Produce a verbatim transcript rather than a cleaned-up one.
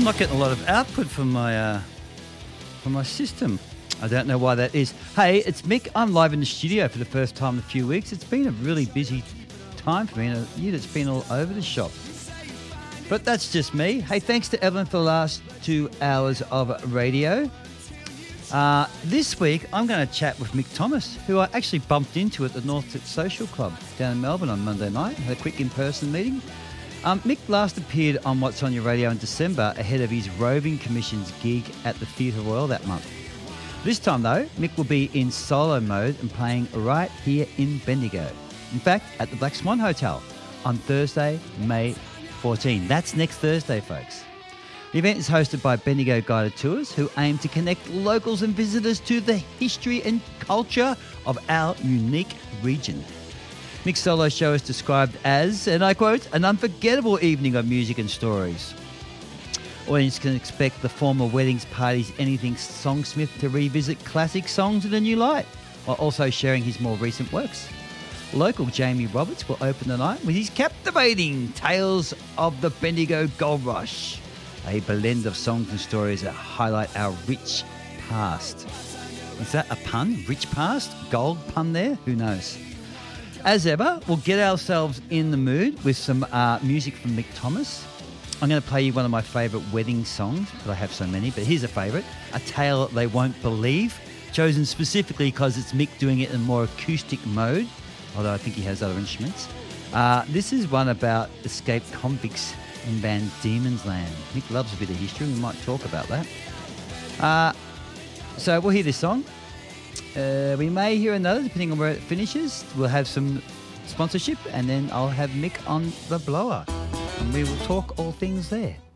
not getting a lot of output from my uh, from my system. I don't know why that is. Hey, it's Mick. I'm live in the studio for the first time in a few weeks. It's been a really busy time for me and a year that's been all over the shop. But that's just me. Hey, thanks to Evelyn for the last two hours of radio. Uh, this week, I'm going to chat with Mick Thomas, who I actually bumped into at the North Social Club down in Melbourne on Monday night. Had a quick in-person meeting. Um, Mick last appeared on What's On Your Radio in December ahead of his Roving Commission's gig at the Theatre Royal that month. This time, though, Mick will be in solo mode and playing right here in Bendigo. In fact, at the Black Swan Hotel on Thursday, May fourteenth. That's next Thursday, folks. The event is hosted by Bendigo Guided Tours, who aim to connect locals and visitors to the history and culture of our unique region. Mick's solo show is described as, and I quote, an unforgettable evening of music and stories. Audience can expect the former weddings, parties, anything songsmith to revisit classic songs in a new light, while also sharing his more recent works. Local Jamie Roberts will open the night with his captivating Tales of the Bendigo Gold Rush, a blend of songs and stories that highlight our rich past. Is that a pun? Rich past? Gold pun there? Who knows? As ever, we'll get ourselves in the mood with some uh, music from Mick Thomas. I'm going to play you one of my favourite wedding songs, because I have so many, but here's a favourite, A Tale They Won't Believe, chosen specifically because it's Mick doing it in more acoustic mode, although I think he has other instruments. Uh, this is one about escaped convicts in Van Diemen's Land. Mick loves a bit of history, we might talk about that. Uh, so we'll hear this song. Uh, we may hear another, depending on where it finishes. We'll have some sponsorship, and then I'll have Mick on the blower, and we will talk all things there.